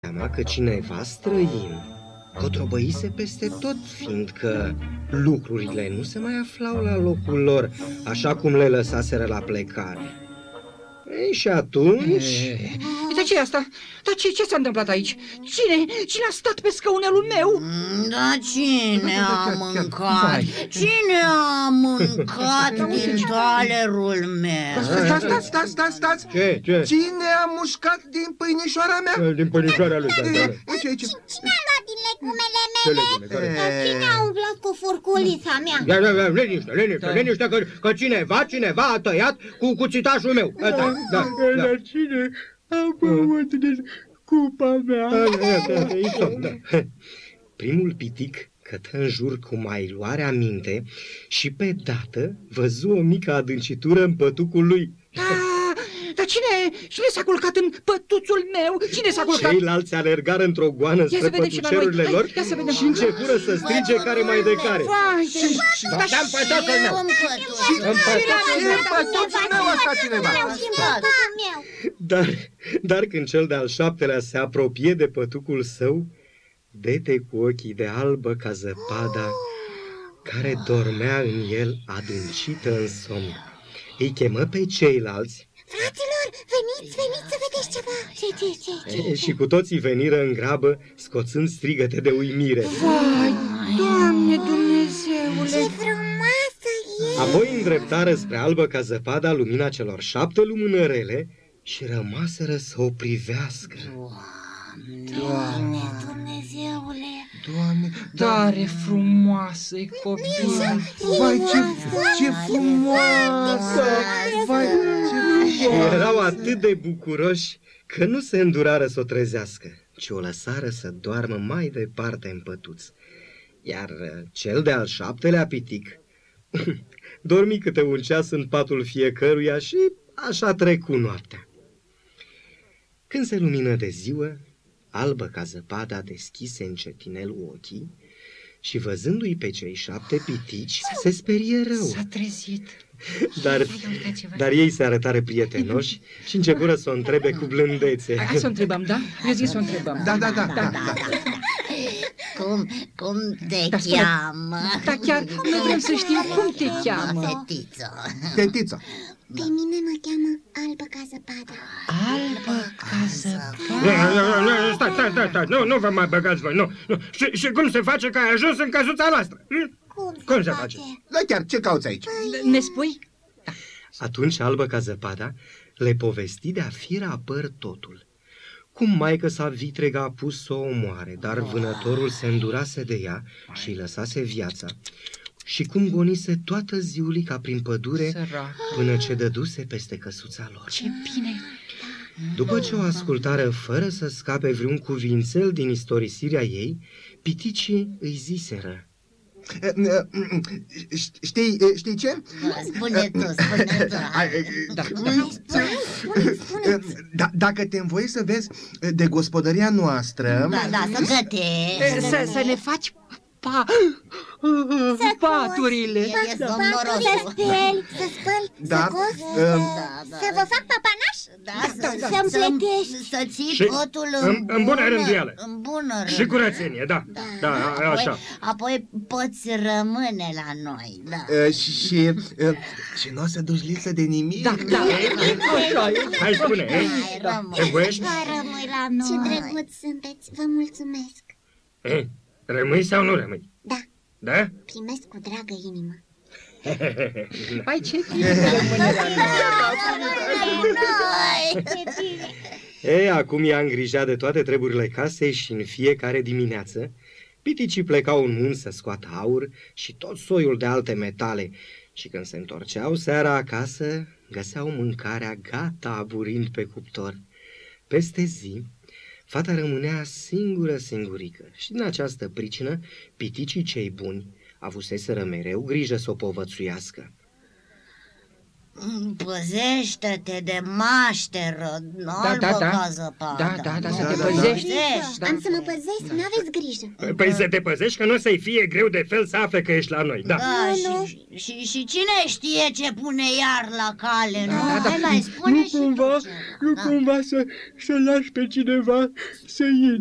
seama că cineva străin cotrobăise peste tot, fiindcă lucrurile nu se mai aflau la locul lor, așa cum le lăsaseră la plecare. Ei, și atunci... Dar ce e asta? Dar ce s-a întâmplat aici? Cine a stat pe scaunelul meu? Da, cine a mâncat? Cine a mâncat din talerul meu? Stați! Ce? Cine a mușcat din pâinișoara mea? Din pâinișoara lui, Ce? Cine a luat din legumele mele? Cine a umblat cu furculița mea? Liniște, că cineva a tăiat cu cuțitașul meu. Dar cine a băut din cupa mea? Primul pitic cătă în jur cu mai luare minte și pe dată văzu o mică adâncitură în pătucul lui. Dar cine s-a culcat în pătuțul meu? Cine s-a culcat? Ceilalți alergară într-o goană spre pătucerurile lor și începură să strige care mai de care. Dar În pătuțul meu a stat cineva. Dar când cel de-al șaptelea se apropie de pătucul său, vede cu ochii de albă ca zăpada care dormea în el adâncită în somn. Îi chemă pe ceilalți. Fraților, veniți să vedeți ceva. Ce? Și cu toții veniră în grabă, scoțând strigăte de uimire. Vai, Doamne Dumnezeule! Ce frumoasă e! Apoi îndreptară spre albă ca zăpada lumina celor 7 lumânărele și rămaseră să o privească. Doamne, Dumnezeule! Doamne, Tare frumoasă-i copil! vai, ce frumoasă! Vai, ce frumoasă! Erau atât de bucuroși că nu se îndurară să o trezească, ci o lăsară să doarmă mai departe în pătuț. Iar cel de-al 7-lea pitic dormi câte un ceas în patul fiecăruia și așa trecu noaptea. Când se lumină de ziua, albă ca zăpada deschise încetinel ochii și văzându-i pe cei 7 pitici, se sperie rău. S-a trezit. Dar ei se arătară prietenoși și începură să o întrebe cu blândețe. Hai să o întrebăm, da? Eu zic să o întrebăm. Da. Cum te cheamă? Da, chiar noi vrem să știm cum te cheamă. Tetiță. Pe mine mă cheamă Albă ca zăpada. Albă ca zăpada. Stai, nu vă mai băgați voi, nu. Și cum se face că ai ajuns în căsuța noastră? Cum se face? Da, chiar, ce cauți aici? Ne spui? Atunci albă ca zăpada le povesti de-a firea păr totul. Cum maică-sa vitregă a pus să o omoare, dar vânătorul se îndurase de ea și îi lăsase viața. Și cum gonise toată ziulica prin pădure până ce dăduse peste căsuța lor. Ce bine! După ce o ascultară fără să scape vreun cuvințel din istorisirea ei, piticii îi ziseră. Știi ce? Spune tu. Dacă te învoie să vezi de gospodăria noastră... Da, să gătești. Să ne faci paturile. Să spăl, să cos, să vă fac papanaș? Să-mi plătești. Să ții totul în bună rânduială. În bună Și curățenie, da, așa. Apoi poți rămâne la noi, da. Și nu o să duci lipsă de nimic? Da. Hai, spune, te voiești? Rămâi la noi. Ce drăguți sunteți, vă mulțumesc. Rămâi sau nu rămâi? Da. Da? Primesc cu dragă inimă. Păi ce bine! Acum ea îngrija de toate treburile casei și în fiecare dimineață piticii plecau în munți să scoată aur și tot soiul de alte metale și când se întorceau seara acasă, găseau mâncarea gata aburind pe cuptor. Peste zi, fata rămânea singurică și din această pricină piticii cei buni avuseseră mereu grijă să o povățuiască. Păzește-te de mașteră, nu-l băga zăpada. Da, să te păzești. Am să mă păzesc, n-aveți grijă. Păi să te păzești că nu o să-i fie greu de fel să afle că ești la noi, da. Și cine știe ce pune iar la cale, nu? Hai mai spune și tu. Nu cumva să lași pe cineva să intre.